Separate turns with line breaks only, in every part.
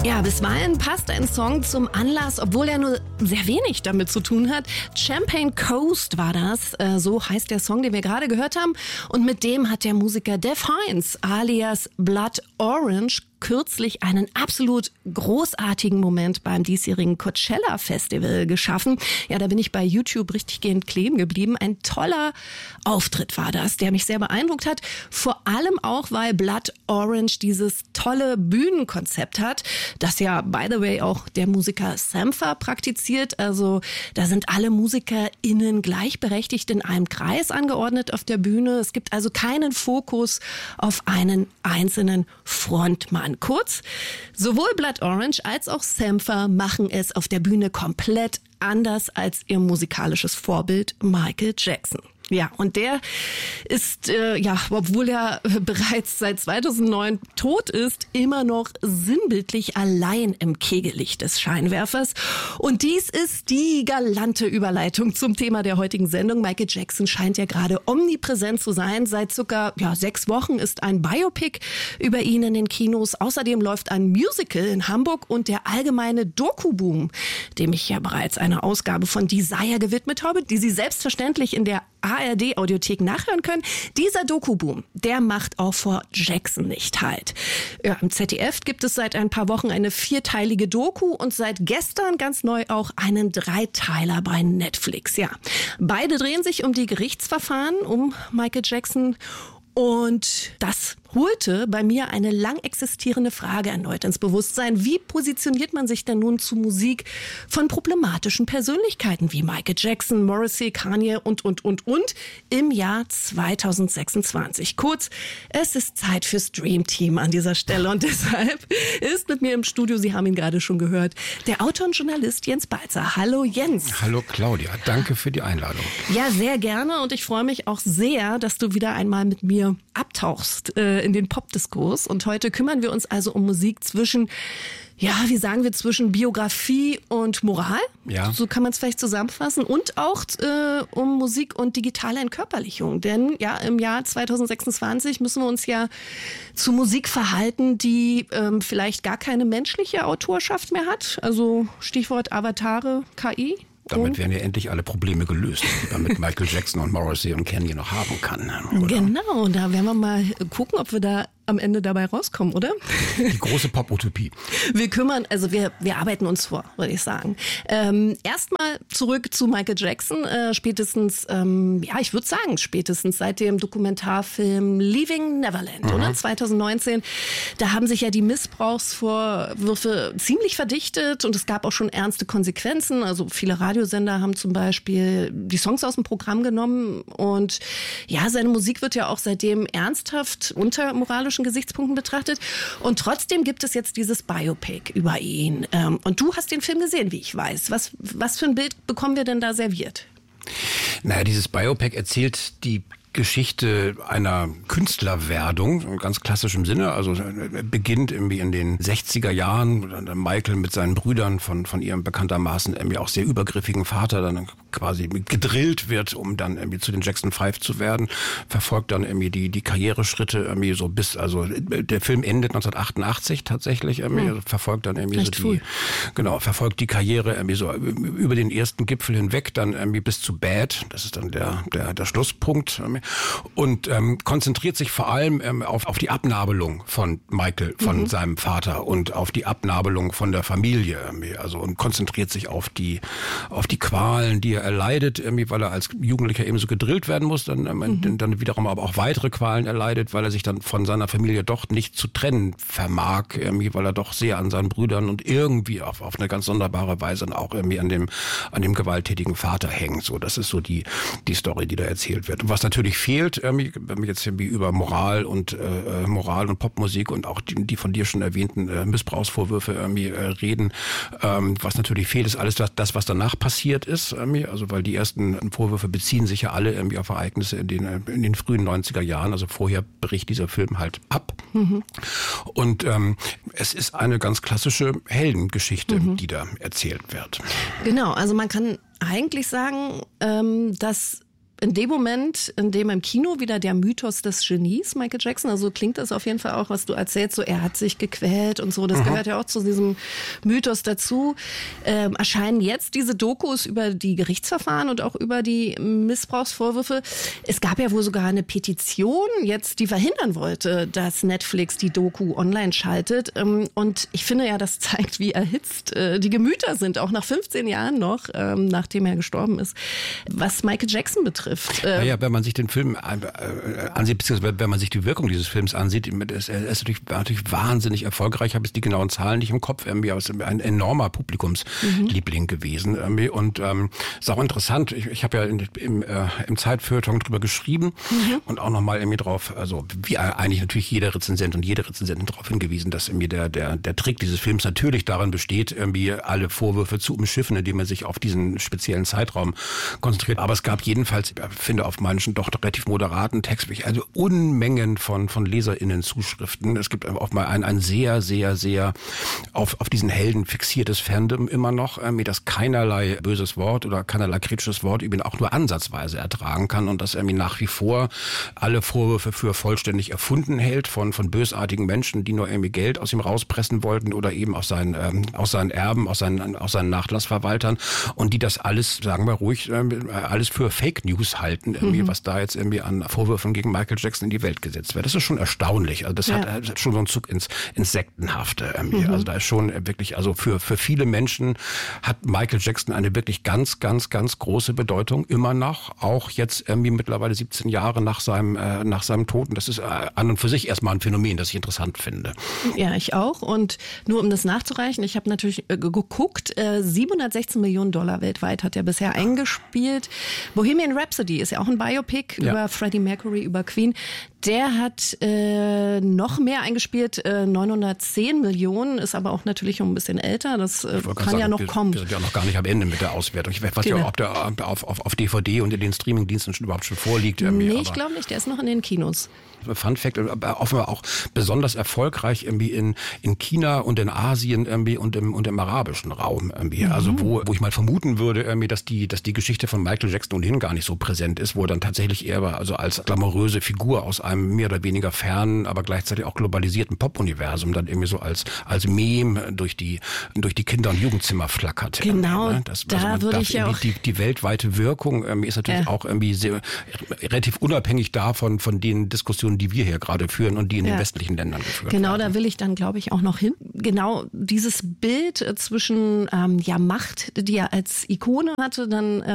Ja, bisweilen passt ein Song zum Anlass, obwohl er nur sehr wenig damit zu tun hat. Champagne Coast war das, so heißt der Song, den wir gerade gehört haben. Und mit dem hat der Musiker Dev Hynes alias Blood Orange kürzlich einen absolut großartigen Moment beim diesjährigen Coachella Festival geschaffen. Ja, da bin ich bei YouTube richtig gehend kleben geblieben. Ein toller Auftritt war das, der mich sehr beeindruckt hat. Vor allem auch, weil Blood Orange dieses tolle Bühnenkonzept hat, das ja, by the way, auch der Musiker Sampha praktiziert. Also da sind alle MusikerInnen gleichberechtigt in einem Kreis angeordnet auf der Bühne. Es gibt also keinen Fokus auf einen einzelnen Frontmann. Kurz, sowohl Blood Orange als auch Sampha machen es auf der Bühne komplett anders als ihr musikalisches Vorbild Michael Jackson. Ja, und der ist, obwohl er bereits seit 2009 tot ist, immer noch sinnbildlich allein im Kegellicht des Scheinwerfers. Und dies ist die galante Überleitung zum Thema der heutigen Sendung. Michael Jackson scheint ja gerade omnipräsent zu sein. Seit circa 6 Wochen ist ein Biopic über ihn in den Kinos. Außerdem läuft ein Musical in Hamburg und der allgemeine Doku-Boom, dem ich ja bereits eine Ausgabe von Desire gewidmet habe, die Sie selbstverständlich in der ARD-Audiothek nachhören können. Dieser Doku-Boom, der macht auch vor Jackson nicht halt. Ja, im ZDF gibt es seit ein paar Wochen eine 4-teilige Doku und seit gestern ganz neu auch einen 3-Teiler bei Netflix. Ja, beide drehen sich um die Gerichtsverfahren um Michael Jackson. Und das holte bei mir eine lang existierende Frage erneut ins Bewusstsein. Wie positioniert man sich denn nun zu Musik von problematischen Persönlichkeiten wie Michael Jackson, Morrissey, Kanye und im Jahr 2026? Kurz, es ist Zeit fürs Dream Team an dieser Stelle. Und deshalb ist mit mir im Studio, Sie haben ihn gerade schon gehört, der Autor und Journalist Jens Balzer. Hallo Jens.
Hallo Claudia, danke für die Einladung.
Ja, sehr gerne und ich freue mich auch sehr, dass du wieder einmal mit mir abtauchst in den Popdiskurs. Und heute kümmern wir uns also um Musik zwischen, zwischen Biografie und Moral. Ja. So kann man es vielleicht zusammenfassen. Und auch um Musik und digitale Entkörperlichung. Denn ja, im Jahr 2026 müssen wir uns ja zu Musik verhalten, die vielleicht gar keine menschliche Autorschaft mehr hat. Also Stichwort Avatare, KI.
Damit werden ja endlich alle Probleme gelöst, die man mit Michael Jackson und Morrissey und Kanye noch haben kann. Oder?
Genau, da werden wir mal gucken, ob wir da am Ende dabei rauskommen, oder?
Die große Pop-Utopie.
Wir arbeiten uns vor, würde ich sagen. Erstmal zurück zu Michael Jackson. Spätestens seit dem Dokumentarfilm Leaving Neverland, oder? 2019. Da haben sich ja die Missbrauchsvorwürfe ziemlich verdichtet und es gab auch schon ernste Konsequenzen. Also viele Radiosender haben zum Beispiel die Songs aus dem Programm genommen und ja, seine Musik wird ja auch seitdem ernsthaft unter moralischen Gesichtspunkten betrachtet. Und trotzdem gibt es jetzt dieses Biopic über ihn. Und du hast den Film gesehen, wie ich weiß. Was für ein Bild bekommen wir denn da serviert?
Naja, dieses Biopic erzählt die Geschichte einer Künstlerwerdung, in ganz klassischem Sinne. Also beginnt irgendwie in den 60er Jahren, Michael mit seinen Brüdern von ihrem bekanntermaßen irgendwie auch sehr übergriffigen Vater dann quasi gedrillt wird, um dann irgendwie zu den Jackson 5 zu werden, verfolgt dann irgendwie die Karriereschritte irgendwie so bis, also der Film endet 1988 tatsächlich irgendwie, also verfolgt dann irgendwie verfolgt die Karriere irgendwie so über den ersten Gipfel hinweg, dann irgendwie bis zu Bad, das ist dann der Schlusspunkt, und konzentriert sich vor allem auf die Abnabelung von Michael, von seinem Vater und auf die Abnabelung von der Familie, also und konzentriert sich auf die Qualen, die er erleidet, weil er als Jugendlicher eben so gedrillt werden muss, dann wiederum aber auch weitere Qualen erleidet, weil er sich dann von seiner Familie doch nicht zu trennen vermag, weil er doch sehr an seinen Brüdern und irgendwie auf eine ganz sonderbare Weise auch irgendwie an dem gewalttätigen Vater hängt. So, das ist so die Story, die da erzählt wird. Und was natürlich fehlt, wenn wir jetzt über Moral und Popmusik und auch die von dir schon erwähnten Missbrauchsvorwürfe reden, was natürlich fehlt, ist alles das, was danach passiert ist. Also weil die ersten Vorwürfe beziehen sich ja alle irgendwie auf Ereignisse in den frühen 90er Jahren. Also vorher bricht dieser Film halt ab. Und es ist eine ganz klassische Heldengeschichte, die da erzählt wird.
Genau, also man kann eigentlich sagen, dass in dem Moment, in dem im Kino wieder der Mythos des Genies Michael Jackson, also klingt das auf jeden Fall auch, was du erzählst, so er hat sich gequält und so, das gehört ja auch zu diesem Mythos dazu, erscheinen jetzt diese Dokus über die Gerichtsverfahren und auch über die Missbrauchsvorwürfe. Es gab ja wohl sogar eine Petition jetzt, die verhindern wollte, dass Netflix die Doku online schaltet. Und ich finde ja, das zeigt, wie erhitzt die Gemüter sind, auch nach 15 Jahren noch, nachdem er gestorben ist, was Michael Jackson betrifft.
Naja, wenn man sich den Film ansieht, beziehungsweise wenn man sich die Wirkung dieses Films ansieht, er ist natürlich wahnsinnig erfolgreich. Ich habe jetzt die genauen Zahlen nicht im Kopf, aber es ist ein enormer Publikumsliebling gewesen. Und ist auch interessant, ich habe ja im Zeitfeuilleton drüber geschrieben und auch nochmal irgendwie drauf, also wie eigentlich natürlich jeder Rezensent und jede Rezensentin darauf hingewiesen, dass irgendwie der Trick dieses Films natürlich darin besteht, irgendwie alle Vorwürfe zu umschiffen, indem er sich auf diesen speziellen Zeitraum konzentriert. Aber es gab jedenfalls, ich finde, auf manchen doch relativ moderaten Text, also Unmengen von LeserInnen-Zuschriften. Es gibt auch mal ein sehr, sehr, sehr auf diesen Helden fixiertes Fandom immer noch, das keinerlei böses Wort oder keinerlei kritisches Wort über ihn auch nur ansatzweise ertragen kann und das irgendwie nach wie vor alle Vorwürfe für vollständig erfunden hält von bösartigen Menschen, die nur irgendwie Geld aus ihm rauspressen wollten oder eben aus seinen Erben, aus seinen Nachlassverwaltern und die das alles, sagen wir ruhig, alles für Fake News halten, irgendwie, was da jetzt irgendwie an Vorwürfen gegen Michael Jackson in die Welt gesetzt wird. Das ist schon erstaunlich. Also das hat schon so einen Zug ins Sektenhafte. Also da ist schon wirklich, also für viele Menschen hat Michael Jackson eine wirklich ganz, ganz, ganz große Bedeutung immer noch, auch jetzt irgendwie mittlerweile 17 Jahre nach seinem Tod. Und das ist an und für sich erstmal ein Phänomen, das ich interessant finde.
Ja, ich auch. Und nur um das nachzureichen, ich habe natürlich geguckt, 716 Millionen Dollar weltweit hat er bisher eingespielt. Bohemian Rhapsody ist ja auch ein Biopic über Freddie Mercury, über Queen. Der hat noch mehr eingespielt, 910 Millionen, ist aber auch natürlich ein bisschen älter. Das kann ja noch kommen.
Wir sind ja noch gar nicht am Ende mit der Auswertung. Ich weiß ja, ob der auf DVD und in den Streamingdiensten überhaupt schon vorliegt.
Nee, ich glaube nicht. Der ist noch in den Kinos.
Fun Fact, offenbar auch besonders erfolgreich irgendwie in China und in Asien irgendwie und im arabischen Raum irgendwie. Also wo ich mal vermuten würde irgendwie, dass die Geschichte von Michael Jackson ohnehin gar nicht so präsent ist, wo er dann tatsächlich eher also als glamouröse Figur aus einem mehr oder weniger fernen, aber gleichzeitig auch globalisierten Pop-Universum dann irgendwie so als Meme durch die Kinder- und Jugendzimmer flackert.
Genau,
da würde ich ja auch... Die weltweite Wirkung ist natürlich auch irgendwie sehr, relativ unabhängig davon, von den Diskussionen, die wir hier gerade führen und die in den westlichen Ländern geführt werden.
Genau, da will ich dann, glaube ich, auch noch hin. Genau dieses Bild zwischen Macht, die er als Ikone hatte,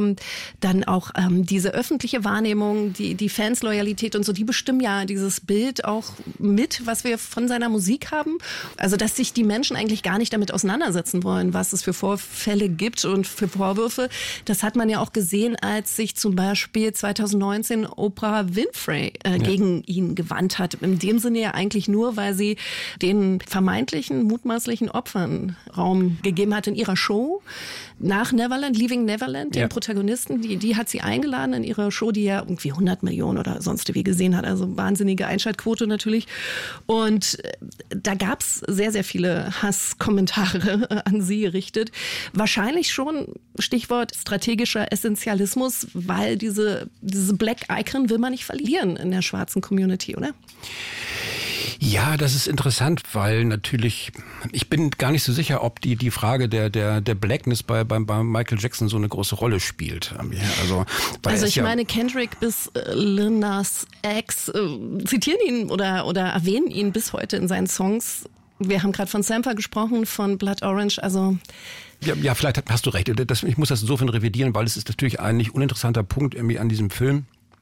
dann auch diese öffentliche Wahrnehmung, die Fansloyalität und so, die bestimmen ja dieses Bild auch mit, was wir von seiner Musik haben. Also, dass sich die Menschen eigentlich gar nicht damit auseinandersetzen wollen, was es für Vorfälle gibt und für Vorwürfe. Das hat man ja auch gesehen, als sich zum Beispiel 2019 Oprah Winfrey gegen ihn gewandt hat. In dem Sinne ja eigentlich nur, weil sie den vermeintlichen, mutmaßlichen Opfern Raum gegeben hat in ihrer Show nach Neverland, Leaving Neverland, den Protagonisten. Die hat sie eingeladen in ihre Show, die ja irgendwie 100 Millionen oder sonst wie gesehen hat. Also wahnsinnige Einschaltquote natürlich. Und da gab's sehr, sehr viele Hasskommentare an sie gerichtet. Wahrscheinlich schon Stichwort strategischer Essentialismus, weil diese Black Icon will man nicht verlieren in der schwarzen Community, oder?
Ja, das ist interessant, weil natürlich, ich bin gar nicht so sicher, ob die Frage der Blackness bei Michael Jackson so eine große Rolle spielt. Also
ich meine, Kendrick bis Lil Nas X zitieren ihn oder erwähnen ihn bis heute in seinen Songs. Wir haben gerade von Sampha gesprochen, von Blood Orange, also...
Ja, vielleicht hast du recht. Ich muss das insofern revidieren, weil es ist natürlich ein nicht uninteressanter Punkt irgendwie an diesem Film,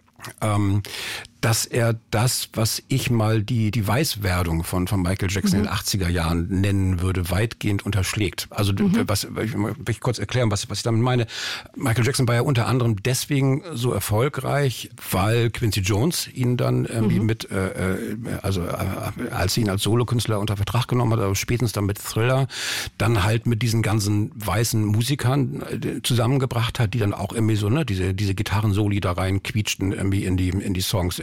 dass er das, was ich mal die Weißwerdung von Michael Jackson in den 80er Jahren nennen würde, weitgehend unterschlägt. Also will ich kurz erklären, was ich damit meine. Michael Jackson war ja unter anderem deswegen so erfolgreich, weil Quincy Jones ihn dann irgendwie als sie ihn als Solokünstler unter Vertrag genommen hat, aber spätestens dann mit Thriller, dann halt mit diesen ganzen weißen Musikern zusammengebracht hat, die dann auch irgendwie so diese Gitarrensoli da rein quietschten irgendwie in die Songs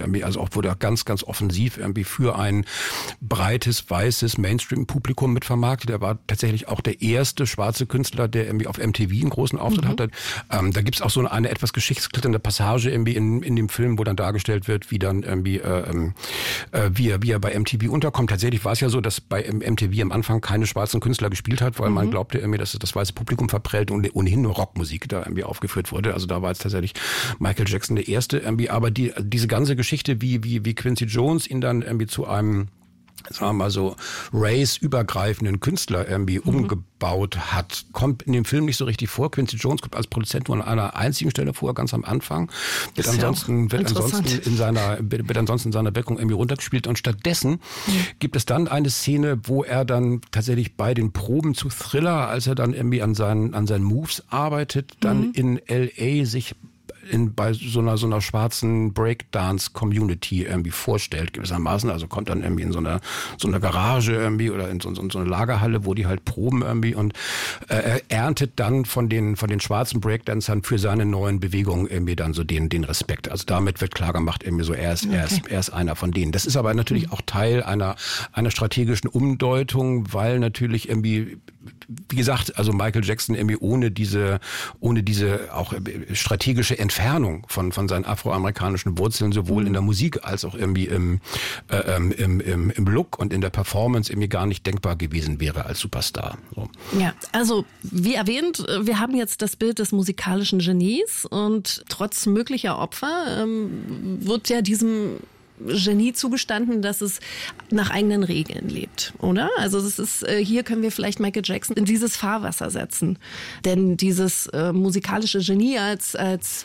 irgendwie, also auch wurde er ganz, ganz offensiv irgendwie für ein breites, weißes Mainstream-Publikum mitvermarktet. Er war tatsächlich auch der erste schwarze Künstler, der irgendwie auf MTV einen großen Auftritt hatte. Da gibt's auch so eine etwas geschichtsklitternde Passage irgendwie in dem Film, wo dann dargestellt wird, wie dann irgendwie wie er bei MTV unterkommt. Tatsächlich war es ja so, dass bei MTV am Anfang keine schwarzen Künstler gespielt hat, weil man glaubte irgendwie, dass es das weiße Publikum verprellt und ohnehin nur Rockmusik da irgendwie aufgeführt wurde. Also da war jetzt tatsächlich Michael Jackson der Erste irgendwie. Aber diese ganze Geschichte, wie Quincy Jones ihn dann irgendwie zu einem, sagen wir mal so, race-übergreifenden Künstler irgendwie umgebaut hat, kommt in dem Film nicht so richtig vor. Quincy Jones kommt als Produzent nur an einer einzigen Stelle vor, ganz am Anfang. Wird ansonsten in seiner Wirkung irgendwie runtergespielt. Und stattdessen gibt es dann eine Szene, wo er dann tatsächlich bei den Proben zu Thriller, als er dann irgendwie an seinen Moves arbeitet, dann in L.A. sich bei so einer schwarzen Breakdance-Community irgendwie vorstellt, gewissermaßen. Also kommt dann irgendwie in so einer Garage irgendwie oder in so eine Lagerhalle, wo die halt proben irgendwie und er erntet dann von den schwarzen Breakdancern für seine neuen Bewegungen irgendwie dann so den Respekt. Also damit wird klar gemacht, irgendwie so, er ist einer von denen. Das ist aber natürlich auch Teil einer strategischen Umdeutung, weil natürlich irgendwie, wie gesagt, also Michael Jackson irgendwie ohne diese auch strategische Entfernung von seinen afroamerikanischen Wurzeln sowohl in der Musik als auch irgendwie im Look und in der Performance irgendwie gar nicht denkbar gewesen wäre als Superstar. So.
Ja, also wie erwähnt, wir haben jetzt das Bild des musikalischen Genies und trotz möglicher Opfer wird ja diesem Genie zugestanden, dass es nach eigenen Regeln lebt, oder? Also das ist, hier können wir vielleicht Michael Jackson in dieses Fahrwasser setzen. Denn dieses musikalische Genie als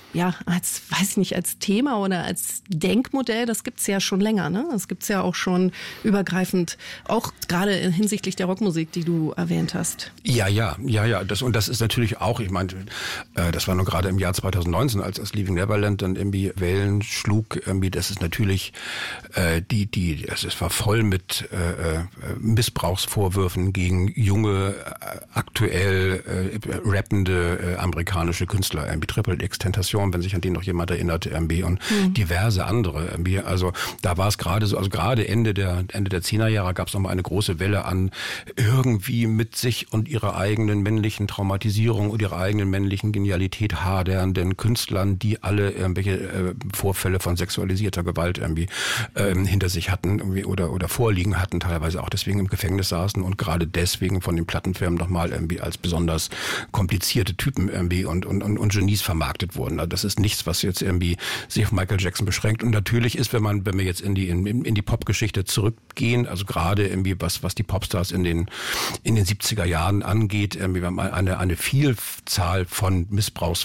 Thema oder als Denkmodell, das gibt's ja schon länger, ne? Das gibt's ja auch schon übergreifend, auch gerade hinsichtlich der Rockmusik, die du erwähnt hast.
Ja. Das ist natürlich auch, ich meine, das war nur gerade im Jahr 2019, als Leaving Neverland dann irgendwie Wellen schlug, irgendwie, das ist natürlich es war voll mit Missbrauchsvorwürfen gegen junge, aktuell rappende amerikanische Künstler, irgendwie Triple X-Tentation, wenn sich an den noch jemand erinnert, irgendwie und diverse andere, irgendwie. Also da war es gerade so, also gerade Ende der 10er Jahre gab es nochmal eine große Welle an irgendwie mit sich und ihrer eigenen männlichen Traumatisierung und ihrer eigenen männlichen Genialität hadernden Künstlern, die alle irgendwelche Vorfälle von sexualisierter Gewalt irgendwie hinter sich hatten irgendwie oder vorliegen hatten, teilweise auch deswegen im Gefängnis saßen und gerade deswegen von den Plattenfirmen nochmal irgendwie als besonders komplizierte Typen irgendwie und Genies vermarktet wurden. Also das ist nichts, was jetzt irgendwie sich auf Michael Jackson beschränkt. Und natürlich ist, wenn wir jetzt in die Popgeschichte zurückgehen, also gerade irgendwie was die Popstars in den 70er Jahren angeht, irgendwie eine Vielzahl von